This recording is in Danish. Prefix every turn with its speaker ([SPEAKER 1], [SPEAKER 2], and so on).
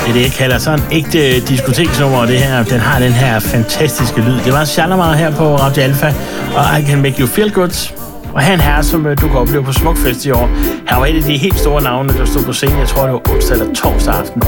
[SPEAKER 1] Det er det, jeg kalder sådan en ægte diskoteksnummer, det her. Den har den her fantastiske lyd. Det var Shalamar her på Radio Alpha, og I Can Make You Feel Good. Og her en herre, som du kan opleve på Smukfest i år. Her var et af de helt store navne, der stod på scenen. Jeg tror, det var onsdag eller torsdag aften.